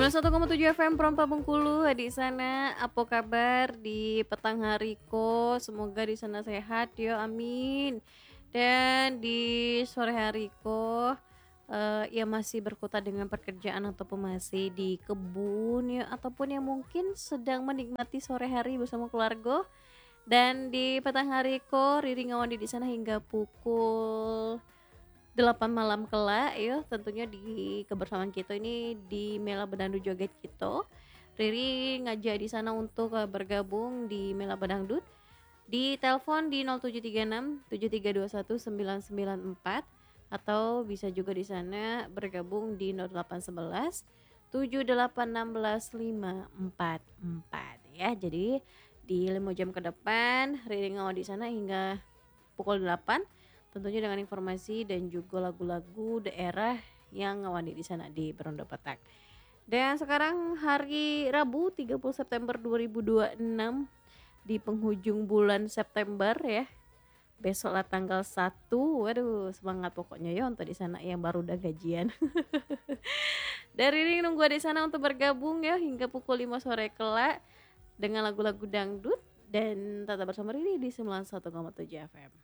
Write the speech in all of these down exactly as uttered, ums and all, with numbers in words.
sembilan puluh satu koma tujuh F M Prompa Bengkulu di sana. Apa kabar di petang hari ko? Semoga di sana sehat ya, amin. Dan di sore hari ko uh, ya masih berkutat dengan pekerjaan ataupun masih di kebun ya, ataupun yang mungkin sedang menikmati sore hari bersama keluarga. Dan di petang hari ko Riri ngawandi di sana hingga pukul delapan malam kelak ya, tentunya di kebersamaan kita ini di Mela Bedangdut Joget kita. Riri ngajak di sana untuk uh, bergabung di Mela Bedangdut di telepon di nol tujuh tiga enam tujuh tiga dua satu sembilan sembilan empat, atau bisa juga di sana bergabung di nol delapan satu satu tujuh delapan satu enam lima empat empat ya. Jadi di lima jam ke depan Riri ngawal di sana hingga pukul delapan, tentunya dengan informasi dan juga lagu-lagu daerah yang ngawani di sana di Berondo Petak. Dan sekarang hari Rabu tiga puluh September dua ribu dua puluh enam di penghujung bulan September ya. Besok lah tanggal satu. Waduh, semangat pokoknya ya untuk di sana yang baru udah gajian. Dari ini nunggu di sana untuk bergabung ya hingga pukul lima sore kelak dengan lagu-lagu dangdut, dan tetap bersama Riri di sembilan puluh satu koma tujuh F M.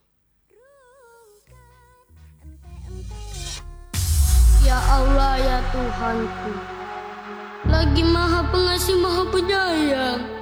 Ya Allah ya Tuhanku, lagi maha pengasih maha penyayang,